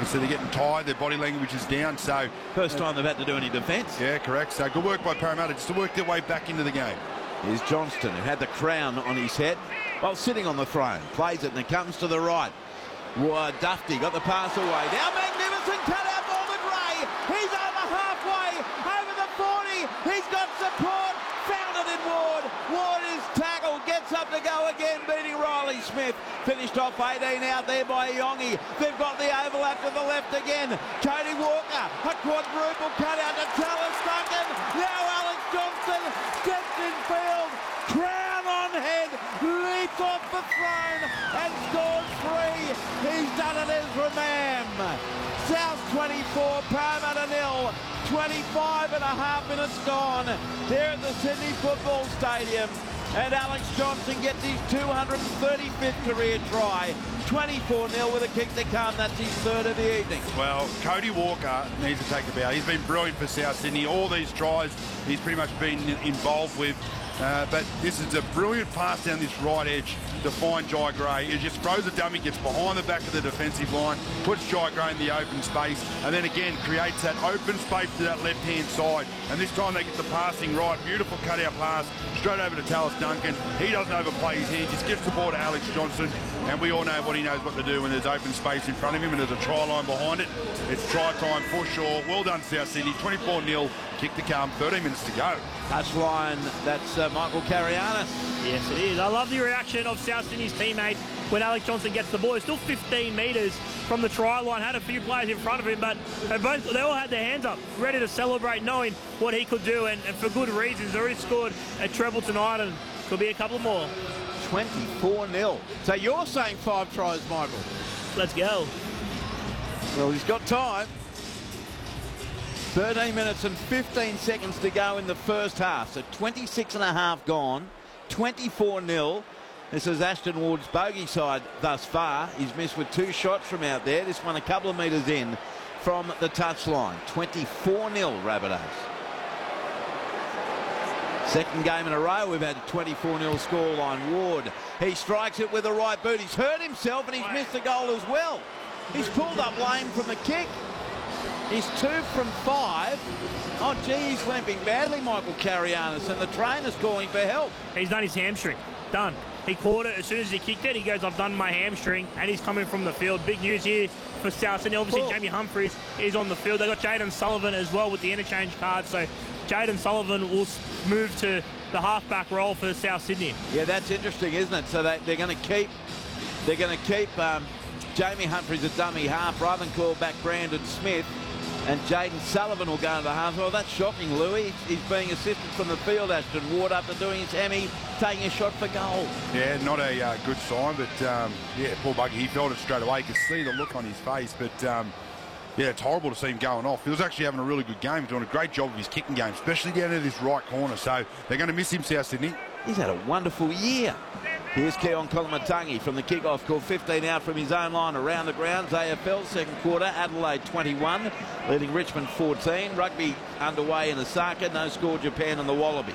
So they're getting tired, their body language is down. So first time they've had to do any defence. Yeah, correct. So good work by Parramatta just to work their way back into the game. Here's Johnston, who had the crown on his head while sitting on the throne. Plays it and it comes to the right. Dufty got the pass away. Now magnificent cut-out ball to Gray. He's over halfway, over the 40. He's got support. Found it in Ward. Ward is tackled, gets up to go again, beating Riley Smith. Finished off 18 out there by Iongi. They've got the overlap to the left again. Cody Walker, a quadruple cut-out to Tallis Duncan. Now Alex Johnston steps in field. Crown on head, leaps off the throne and scores 3. He's done it as Ramam. South 24, Parramatta 0. 25 and a half minutes gone here at the Sydney Football Stadium. And Alex Johnston gets his 235th career try. 24-0 with a kick to come. That's his third of the evening. Well, Cody Walker needs to take a bow. He's been brilliant for South Sydney. All these tries he's pretty much been involved with. But this is a brilliant pass down this right edge to find Jai Gray. He just throws a dummy, gets behind the back of the defensive line, puts Jai Gray in the open space, and then again creates that open space to that left-hand side. And this time they get the passing right. Beautiful cut-out pass straight over to Tallis Duncan. He doesn't overplay his hand, just gets the ball to Alex Johnston, and we all know what he knows what to do when there's open space in front of him and there's a try line behind it. It's try time for sure. Well done, South Sydney. 24-0, kick to come, 13 minutes to go. Touchline, that's Michael Carianis. Yes, it is. I love the reaction of South Sydney's teammates when Alex Johnston gets the ball. He's still 15 metres from the try line, had a few players in front of him, but they all had their hands up, ready to celebrate, knowing what he could do, and for good reasons. He's already scored a treble tonight, and could be a couple more. 24-0. So you're saying 5 tries, Michael? Let's go. Well, he's got time. 13 minutes and 15 seconds to go in the first half. So 26 and a half gone. 24-0. This is Ashton Ward's bogey side thus far. He's missed with 2 shots from out there. This one a couple of metres in from the touchline. 24-0 Rabbitohs. Second game in a row we've had a 24-0 scoreline. Ward, he strikes it with the right boot. He's hurt himself and he's missed the goal as well. He's pulled up lame from the kick. He's 2 from 5. Oh, gee, he's limping badly, Michael Carianis, and the trainer's calling for help. He's done his hamstring. Done. He caught it as soon as he kicked it. He goes, I've done my hamstring, and he's coming from the field. Big news here for South Sydney. Obviously, Jamie Humphries is on the field. They've got Jaden Sullivan as well with the interchange card, so Jaden Sullivan will move to the halfback role for South Sydney. Yeah, that's interesting, isn't it? So they're going to keep Jamie Humphries a dummy half rather than call back Brandon Smith. And Jaden Sullivan will go into the half. Well, that's shocking, Louis. He's being assisted from the field. Ashton Ward after doing his hemi, taking a shot for goal. Yeah, not a good sign, but yeah, poor buggy. He felt it straight away. You could see the look on his face, but yeah, it's horrible to see him going off. He was actually having a really good game, doing a great job of his kicking game, especially down in this right corner. So they're going to miss him, South Sydney. He's had a wonderful year. Here's Keon Koloamatangi from the kickoff call. 15 out from his own line around the grounds. AFL second quarter. Adelaide 21, leading Richmond 14. Rugby underway in Osaka. No score Japan and the Wallabies.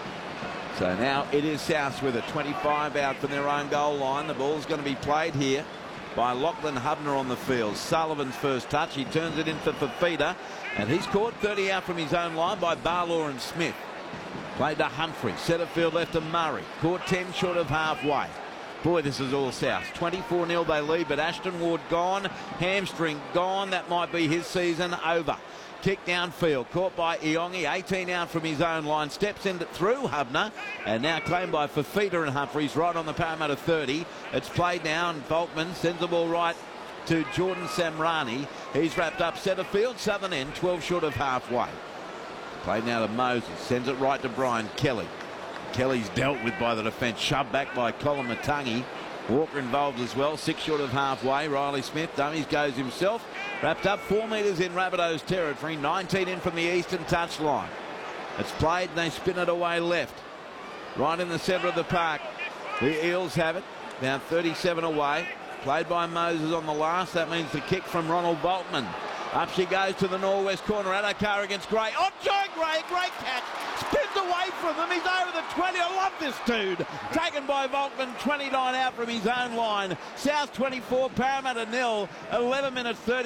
So now it is South with a 25 out from their own goal line. The ball's going to be played here by Lachlan Hubner on the field. Sullivan's first touch. He turns it in for Fafita. And he's caught 30 out from his own line by Barlaw and Smith. Played to Humphrey, centre field left to Murray. Caught 10 short of halfway. Boy, this is all South. 24-0 they lead, but Ashton Ward gone. Hamstring gone. That might be his season over. Kick downfield, caught by Iongi. 18 out from his own line. Steps in through Hubner. And now claimed by Fafita and Humphreys right on the Parramatta 30. It's played now, and Volkman sends the ball right to Jordan Samrani. He's wrapped up centre field, southern end, 12 short of halfway. Played now to Moses, sends it right to Brian Kelly. Kelly's dealt with by the defence, shoved back by Koloamatangi. Walker involved as well, 6 short of halfway. Riley Smith, dummies, goes himself. Wrapped up 4 metres in Rabbitohs territory, 19 in from the eastern touchline. It's played and they spin it away left. Right in the centre of the park. The Eels have it, now 37 away. Played by Moses on the last, that means the kick from Ronald Volkman. Up she goes to the northwest corner. Adokar against Gray. Oh, Jai Gray, great catch. Spins away from them. He's over the 20. I love this dude. Taken by Volkman, 29 out from his own line. South 24, Parramatta 0, 11 minutes 30.